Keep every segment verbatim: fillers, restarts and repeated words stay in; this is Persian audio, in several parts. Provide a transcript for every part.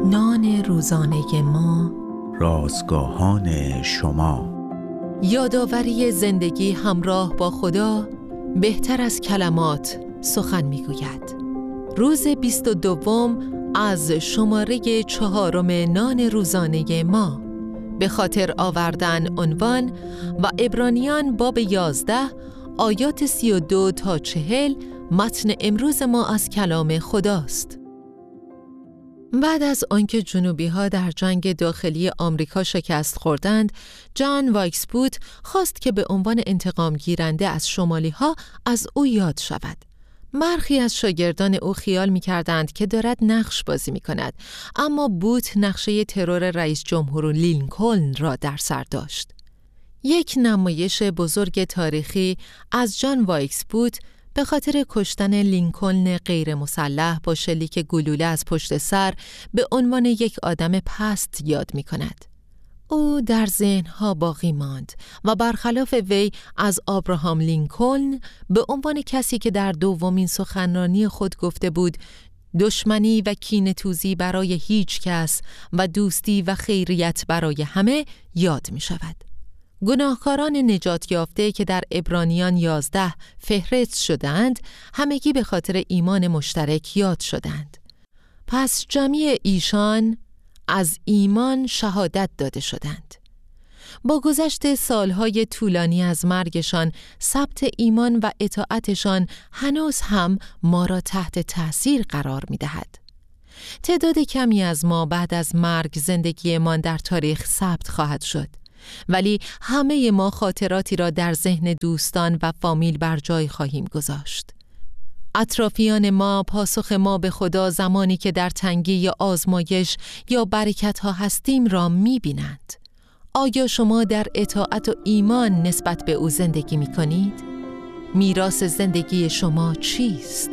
نان روزانه ما، رازگاهان شما. یادآوری زندگی همراه با خدا بهتر از کلمات سخن میگوید. روز بیست و دوم از شماره چهارم نان روزانه ما، به خاطر آوردن عنوان و عبرانیان باب یازده آیات سی و دو تا چهل. متن امروز ما از کلام خداست. بعد از آنکه جنوبی‌ها در جنگ داخلی آمریکا شکست خوردند، جان وایکسبوت خواست که به عنوان انتقام گیرنده از شمالی‌ها از او یاد شود. برخی از شاگردان او خیال می‌کردند که دارد نقش بازی می‌کند، اما بوت نقشه ترور رئیس جمهور لینکلن را در سر داشت. یک نمایش بزرگ تاریخی از جان وایکسبوت به خاطر کشتن لینکلن غیر مسلح با شلیک گلوله از پشت سر به عنوان یک آدم پست یاد می کند. او در ذهنها باقی ماند و برخلاف وی از آبراهام لینکلن به عنوان کسی که در دومین سخنرانی خود گفته بود دشمنی و کینه‌توزی برای هیچ کس و دوستی و خیریت برای همه یاد می شود. گناهکاران نجات یافته که در عبرانیان یازده فهرست شدند، همگی به خاطر ایمان مشترک یاد شدند. پس جمعی ایشان از ایمان شهادت داده شدند. با گذشت سالهای طولانی از مرگشان، ثبت ایمان و اطاعتشان هنوز هم ما را تحت تأثیر قرار می دهد. تعداد کمی از ما بعد از مرگ زندگیمان در تاریخ ثبت خواهد شد، ولی همه ما خاطراتی را در ذهن دوستان و فامیل بر جای خواهیم گذاشت. اطرافیان ما پاسخ ما به خدا زمانی که در تنگی یا آزمایش یا برکت ها هستیم را می بینند. آیا شما در اطاعت و ایمان نسبت به او زندگی می کنید؟ میراث زندگی شما چیست؟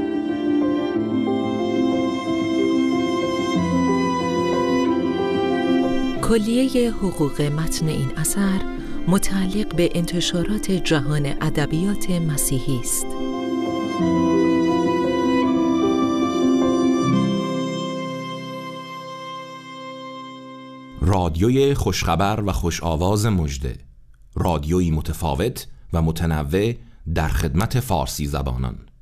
کلیه حقوق متن این اثر متعلق به انتشارات جهان ادبیات مسیحی است. رادیوی خوشخبر و خوش آواز مژده، رادیویی متفاوت و متنوع در خدمت فارسی زبانان.